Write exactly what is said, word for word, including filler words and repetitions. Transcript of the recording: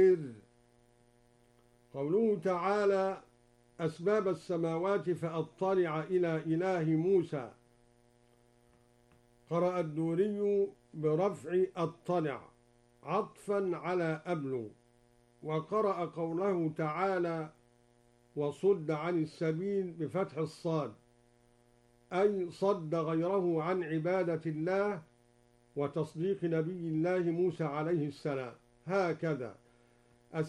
قوله تعالى أسباب السماوات فأطلع إلى إله موسى. قرأ الدوري برفع أطلع عطفا على أبلغ، وقرأ قوله تعالى وصد عن السبيل بفتح الصاد، أي صد غيره عن عبادة الله وتصديق نبي الله موسى عليه السلام. هكذا